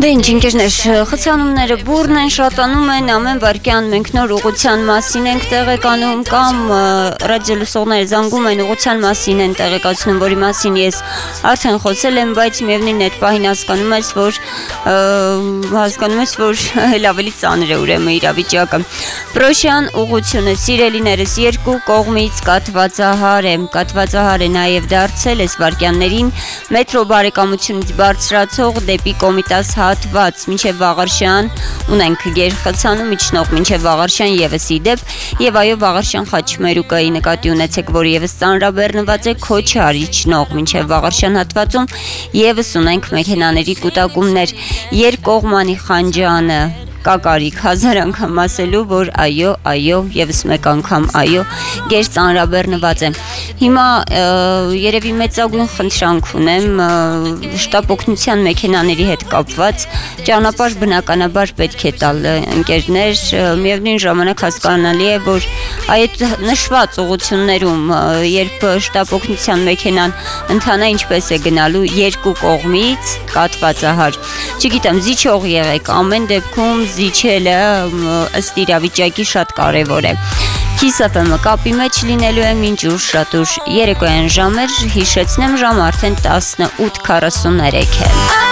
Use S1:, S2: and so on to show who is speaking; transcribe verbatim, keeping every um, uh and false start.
S1: Դե ինչ ընկերներ, խցանումները բուրն են, շատանում են, ամեն վարկյան մենք նոր ուղղության մասին ենք տեղեկանում կամ ռադիոլսողները զանգում են ուղղության մասին են տեղեկացնում, որի մասին ես արդեն խոսել եմ, բայց միևնույն այդ պահին հասկանում ես, որ հասկանում ես, որ հել ավելի ծանր է ուրեմն իրավիճակը։ Պրոշյան ուղղությունը սիրելիներս երկու կողմից կատվածահար է, կատվածահար է նաև դարձել այս վարկյաններին մետրո բարեկամությունից բարձրացող դեպի Կոմիտաս հատված մինչև Վաղարշյան ունենք գերխցանում իջնող մինչև Վաղարշյան եւս ի դեպ եւ այո Վաղարշյան խաչմերուկայի նկատի ունեցեք, որ եւս ծանրաբեռնված է Քոչար իջնող մինչև Վաղարշյան հատվածում եւս ունենք մեքենաների կուտակումներ երկկողմանի խանջանը կա կարիք հազար անգամ ասելու, որ այո, այո, եւս մեկ անգամ այո, գեր ծանրաբեռնված է։ Հիմա երևի մեծագույն խնդրանք ունեմ շտապ օգնության մեքենաների հետ կապված, ճանապարհ բնականաբար պետք է տալ ընկերներ, միևնույն ժամանակ հասկանալի է, որ այդ նշված ուղղություններում, երբ շտապ օգնության մեքենան ընթանա ինչպես է գնալու երկու կողմից կատվածահար։ Չգիտեմ, զիջող եղեք, ամեն դեպքում զիջելը ըստ իրավիճակի շատ կարևոր է։ Kiss F M-ը կապի մեջ լինելու է մինչ ուր շատ ուշ երեկոյան ժամեր, հիշեցնեմ ժամ արդեն տասնութ քառասուններեք է։